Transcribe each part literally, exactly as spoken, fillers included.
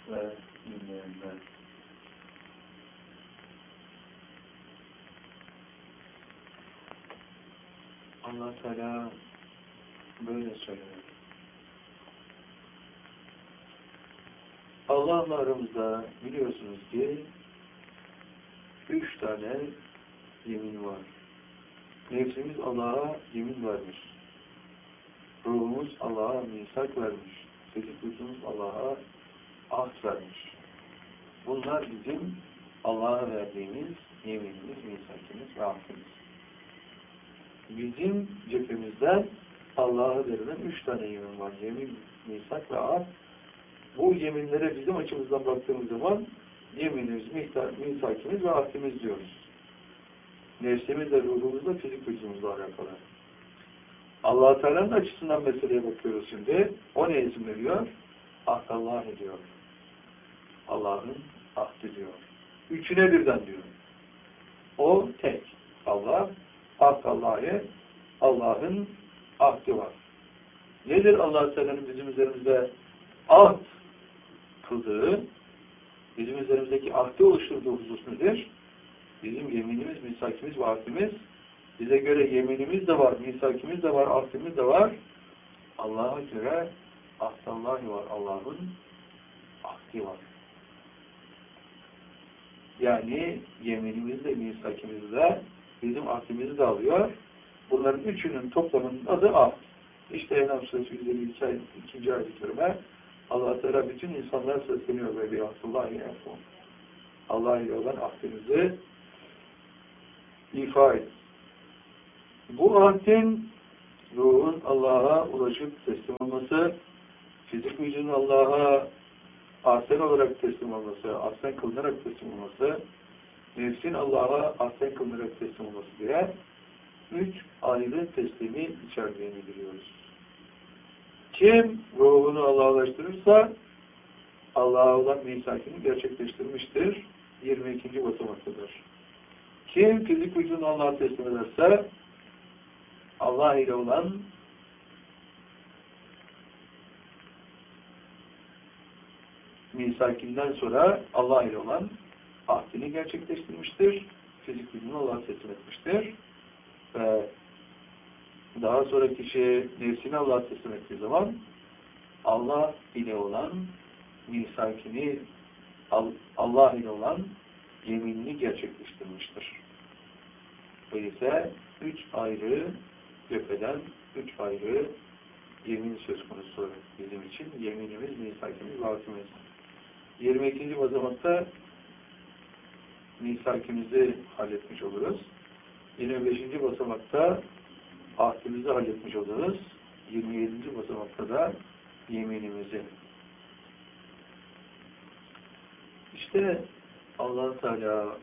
ve dinleyenler. Allah Teala böyle söylüyor. Allah'la aramızda biliyorsunuz ki üç tane yemin var. Nefsimiz Allah'a yemin vermiş. Ruhumuz Allah'a misak vermiş. Sekiz kuşumuz Allah'a ahd vermiş. Bunlar bizim Allah'a verdiğimiz yeminimiz, misakimiz ve ahdimiz. Bizim cephemizden Allah'a verilen üç tane yemin var. Yemin, misak ve ahd. Bu yeminlere bizim açımızdan baktığımız zaman yeminimiz, misakimiz ve ahdimiz diyoruz. Nefsimizle, ruhumuzla, fizik vücudumuzla alakalı. Allah-u Teala'nın açısından meseleye bakıyoruz şimdi. O ne izin veriyor? Ahd Allah ediyor. Allah'ın ahdi diyor. Üçüne birden diyor. O tek. Allah, ahd Allah'ı, Allah'ın ahdi var. Nedir Allah-u Teala'nın bizim üzerimizde ahd kıldığı, bizim üzerimizdeki ahdi oluşturduğu husus nedir? Bizim yeminimiz, misakimiz ve ahdimiz. Bize göre yeminimiz de var, misakimiz de var, ahdimiz de var. Allah'a göre ahdallahi var, Allah'ın ahdi var. Yani yeminimizle, misakimizle bizim ahdimizi de alıyor. Bunların üçünün toplamının adı ahd. İşte Enam Suresi yüz elli iki. ikinci ayet-i kerime Allah Teala bütün insanlara sesleniyor ve bir ahdullahi enfun. Allah ile olan ahdimizi ifa et. Bu ahdin ruhun Allah'a ulaşıp teslim olması, fizik vücudun Allah'a ahsen olarak teslim olması, ahsen kılınarak teslim olması, nefsin Allah'a ahsen kılınarak teslim olması diye üç ayrı teslimi içerdiğini biliyoruz. Kim ruhunu Allah'a ulaştırırsa Allah'a olan misakini gerçekleştirmiştir. yirmi ikinci basamaktadır. Kim fizik vücudunu Allah'a teslim ederse Allah ile olan misakinden sonra Allah ile olan ahdini gerçekleştirmiştir. Fizik vücudunu Allah'a teslim etmiştir. Ve daha sonra kişi nefsini Allah'a teslim ettiği zaman Allah ile olan misakini, Allah ile olan yeminini gerçekleştirmiştir. Öyleyse üç ayrı cepheden, üç ayrı yemin söz konusu bizim için. Yeminimiz, misakimiz, vaatimiz. yirmi ikinci basamakta misakimizi halletmiş oluruz. yirmi beşinci basamakta ahdimizi halletmiş oluruz. yirmi yedinci basamakta da yeminimizi. İşte Allah Teala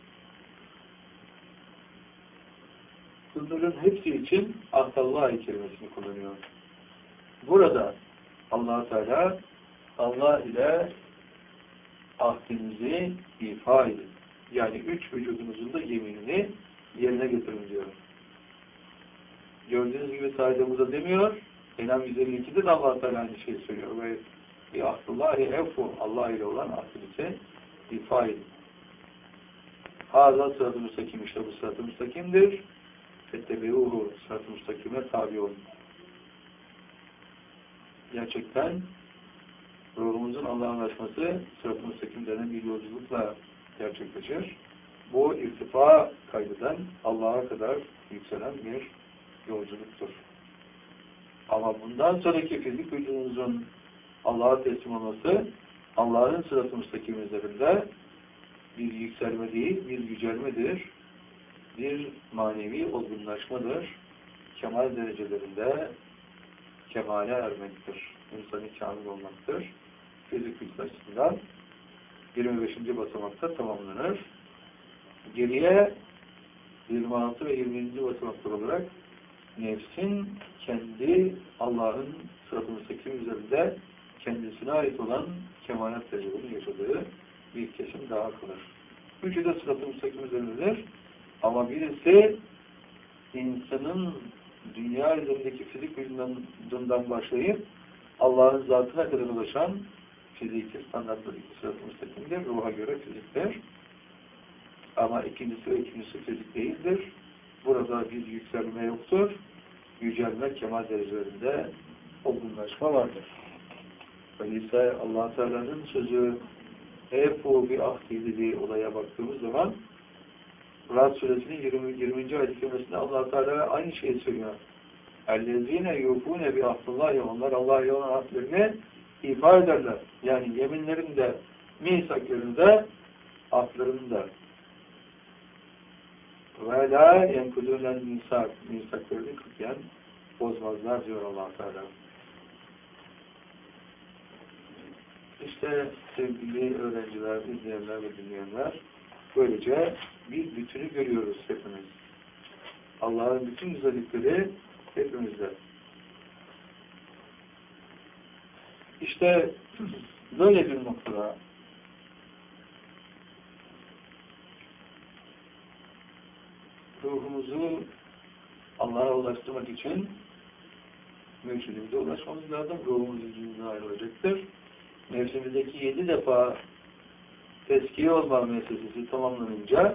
bunların hepsi için ahdallahi kelimesini kullanıyor. Burada Allah Teala Allah ile ahdinizi ifa edin. Yani üç vücudunuzun da yeminini yerine getirin diyor. Gördüğünüz gibi saydığımızda demiyor. Enam yüz elli iki'de de Allah Teala aynı şeyi söylüyor. Ve bir ahdullahi evfu, Allah ile olan ahdinizi ifa edin. Hâzâ sırat-ı müstakim, işte bu sırat-ı müstakimdir. Fettebiûhu, sırat-ı müstakime tabi olun. Gerçekten ruhumuzun Allah'a ulaşması sırat-ı müstakim denen bir yolculukla gerçekleşir. Bu irtifa kaydeden Allah'a kadar yükselen bir yolculuktur. Ama bundan sonraki fizik vücudumuzun Allah'a teslim olması Allah'ın sırat-ı müstakim üzerinde bir yükselme değil, bir yücelmedir. Bir manevi olgunlaşmadır. Kemal derecelerinde kemale ermektir. İnsanı kamil olmaktır. Fizik vücut açısından yirmi beşinci basamakta tamamlanır. Geriye yirmi altı ve yirminci basamaklar olarak nefsin kendi Allah'ın sırat-ı müstakim üzerinde kendisine ait olan kemalat derecelerini yaşadığı bir kesim daha kalır. Üçü de sırat-ı müstakim üzerindedir. Ama birisi insanın dünya üzerindeki fizik vücudundan başlayıp Allah'ın zatına kadar ulaşan fiziki standartları sıratı müstakimdir. Ruha göre fiziktir. Ama ikincisi ve ikincisi fizik değildir. Burada bir yükselme yoktur. Yücelme kemal derecelerinde olgunlaşma vardır. Öyleyse Allah Teala'nın sözü hep o bir ahdi dediği olaya baktığımız zaman Ra'd suresinin yirmi, yirminci ayet-i kerimesinde Allah Teala aynı şeyi söylüyor. اَلَّذ۪ينَ يُوفُونَ بِعَهْدِ Onlar Allah'a olan ahdlerini ifa ederler. Yani yeminlerinde, misaklarında, ahdlarında. وَلَا يَنْكُدُونَ الْمِسَاكِ Misaklarını kutlayan bozmazlar diyor Allah Teala. İşte sevgili öğrenciler, izleyenler ve dinleyenler, böylece bir bütünü görüyoruz hepimiz. Allah'ın bütün güzellikleri hepimizde. İşte böyle bir noktada ruhumuzu Allah'a ulaştırmak için mürşidimize ulaşmamız lazım. Ruhumuz vücuduna ayrılacaktır. Nefsimizdeki yedi defa teskiye olma meselesi tamamlanınca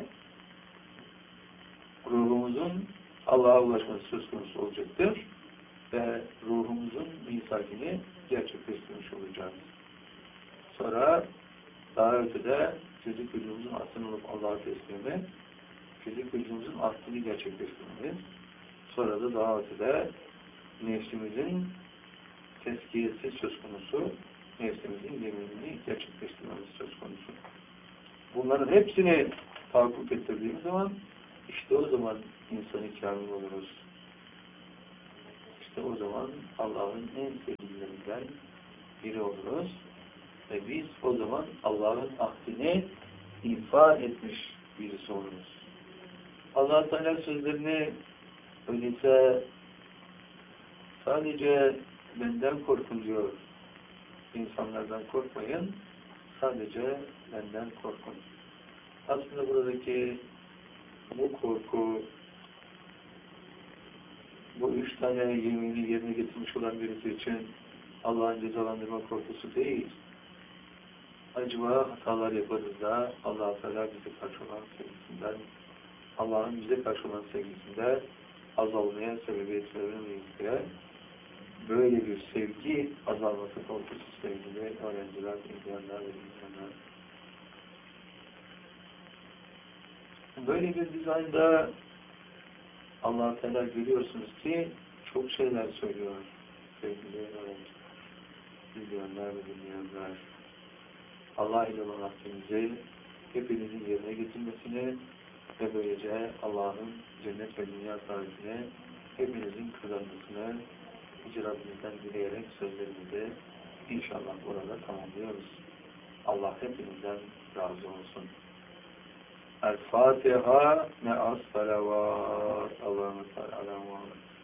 ruhumuzun Allah'a ulaşması söz konusu olacaktır ve ruhumuzun misakini gerçekleştirmiş olacağız. Sonra daha ötede fizik vücudumuzun aslını olup Allah'a teslimi, fizik vücudumuzun aslını gerçekleştirmemiz, sonra da daha ötede nefsimizin teskiyesi söz konusu, nefsimizin yeminini gerçekleştirmemiz söz konusu. Bunların hepsini tahakkuk ettirdiğimiz zaman işte o zaman insanı kamil oluruz. İşte o zaman Allah'ın en sevgililerinden biri oluruz. Ve biz o zaman Allah'ın ahdini ifa etmiş birisi oluruz. Allah Teala sözlerini öyleyse sadece benden korkun diyor. İnsanlardan korkmayın. Sadece benden korkun. Aslında buradaki bu korku, bu üç tane yemini yerine getirmiş olan birisi için Allah'ın cezalandırma korkusu değil. Acaba hatalar yaparız da Allah-u Teala bize karşı olan sevgisinden, Allah'ın bize karşı olan sevgisinde azalmaya sebebiyet veremeyiz diye böyle bir sevgi azalması korkusu sevgili öğrenciler, izleyenler ve insanlar. Böyle bir dizaynda Allah-u Teala görüyorsunuz ki çok şeyler söylüyor sevgili öğrenciler, izleyenler ve dinleyenler. Allah ile olan ahdimizi hepinizin yerine getirmesini ve böylece Allah'ın cennet ve dünya sahibine hepinizin kazanmasını Yüce Rabbimizden dileyerek sözlerimizi inşallah burada tamamlıyoruz. Allah hepinizden razı olsun. El-Fatiha me'as salavat. Allah'ın sallallahu aleyhi ve sellem.